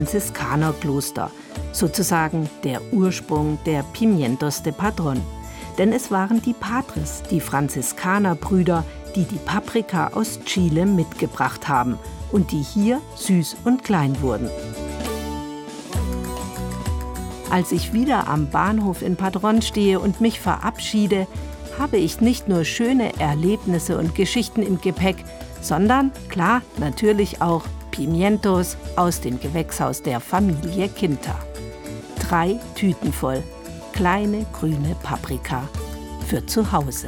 Franziskanerkloster, sozusagen der Ursprung der Pimientos de Padrón. Denn es waren die Padres, die Franziskanerbrüder, die die Paprika aus Chile mitgebracht haben und die hier süß und klein wurden. Als ich wieder am Bahnhof in Padrón stehe und mich verabschiede, habe ich nicht nur schöne Erlebnisse und Geschichten im Gepäck, sondern, klar, natürlich auch Pimientos aus dem Gewächshaus der Familie Quinta. 3 Tüten voll kleine grüne Paprika für zu Hause.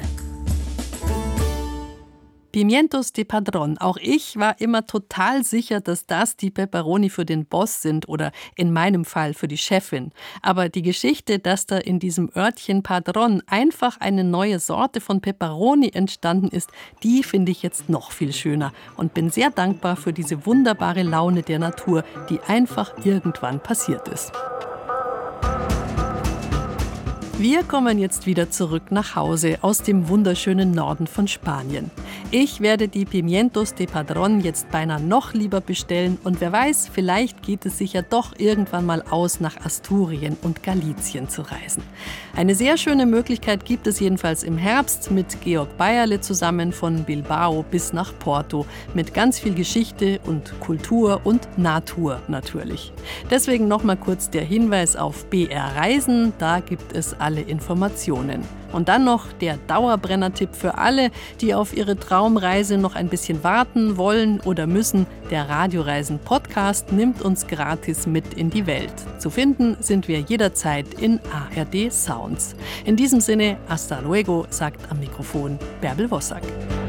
Pimientos de Padrón. Auch ich war immer total sicher, dass das die Peperoni für den Boss sind oder in meinem Fall für die Chefin. Aber die Geschichte, dass da in diesem Örtchen Padrón einfach eine neue Sorte von Peperoni entstanden ist, die finde ich jetzt noch viel schöner und bin sehr dankbar für diese wunderbare Laune der Natur, die einfach irgendwann passiert ist. Wir kommen jetzt wieder zurück nach Hause aus dem wunderschönen Norden von Spanien. Ich werde die Pimientos de Padrón jetzt beinahe noch lieber bestellen und wer weiß, vielleicht geht es sich ja doch irgendwann mal aus, nach Asturien und Galicien zu reisen. Eine sehr schöne Möglichkeit gibt es jedenfalls im Herbst mit Georg Bayerle zusammen von Bilbao bis nach Porto mit ganz viel Geschichte und Kultur und Natur natürlich. Deswegen nochmal kurz der Hinweis auf BR Reisen, da gibt es alle Informationen. Und dann noch der Dauerbrenner-Tipp für alle, die auf ihre Traumreise noch ein bisschen warten wollen oder müssen. Der Radioreisen-Podcast nimmt uns gratis mit in die Welt. Zu finden sind wir jederzeit in ARD Sounds. In diesem Sinne, hasta luego, sagt am Mikrofon Bärbel Wossack.